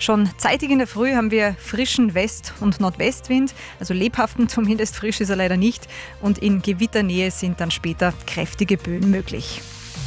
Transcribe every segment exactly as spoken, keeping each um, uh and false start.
Schon zeitig in der Früh haben wir frischen West- und Nordwestwind, also lebhaften zumindest, frisch ist er leider nicht. Und in Gewitternähe sind dann später kräftige Böen möglich.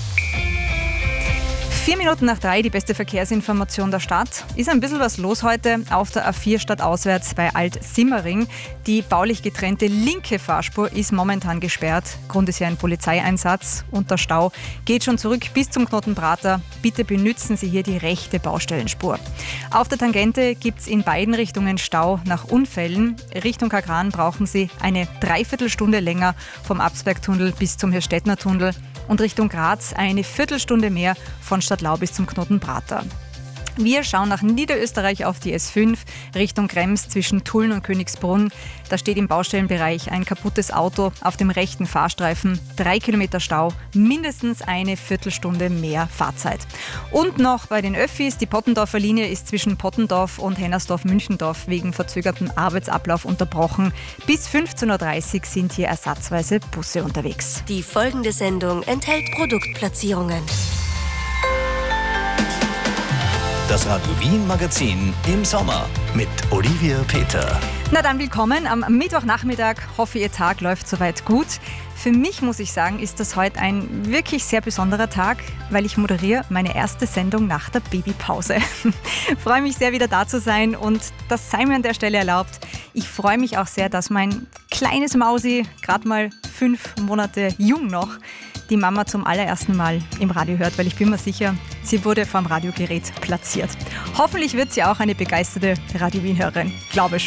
Vier Minuten nach drei, die beste Verkehrsinformation der Stadt. Ist ein bisschen was los heute auf der A vier stadtauswärts bei Alt-Simmering. Die baulich getrennte linke Fahrspur ist momentan gesperrt. Grund ist ja ein Polizeieinsatz und der Stau geht schon zurück bis zum Knoten Prater. Bitte benützen Sie hier die rechte Baustellenspur. Auf der Tangente gibt es in beiden Richtungen Stau nach Unfällen. Richtung Kagran brauchen Sie eine Dreiviertelstunde länger vom Absbergtunnel bis zum Hirstettner-Tunnel. Und Richtung Graz eine Viertelstunde mehr von Stadtlau bis zum Knoten Prater. Wir schauen nach Niederösterreich auf die S fünf Richtung Krems zwischen Tulln und Königsbrunn. Da steht im Baustellenbereich ein kaputtes Auto auf dem rechten Fahrstreifen. Drei Kilometer Stau, mindestens eine Viertelstunde mehr Fahrzeit. Und noch bei den Öffis, die Pottendorfer Linie ist zwischen Pottendorf und Hennersdorf-Münchendorf wegen verzögertem Arbeitsablauf unterbrochen. Bis fünfzehn Uhr dreißig sind hier ersatzweise Busse unterwegs. Die folgende Sendung enthält Produktplatzierungen. Das Radio Wien Magazin im Sommer mit Olivia Peter. Na dann willkommen am Mittwochnachmittag. Hoffe, Ihr Tag läuft soweit gut. Für mich, muss ich sagen, ist das heute ein wirklich sehr besonderer Tag, weil ich moderiere meine erste Sendung nach der Babypause. Freue mich sehr, wieder da zu sein und das sei mir an der Stelle erlaubt. Ich freue mich auch sehr, dass mein kleines Mausi, gerade mal fünf Monate jung noch, die Mama zum allerersten Mal im Radio hört, weil ich bin mir sicher, sie wurde vom Radiogerät platziert. Hoffentlich wird sie auch eine begeisterte Radio Wien-Hörerin, glaube schon.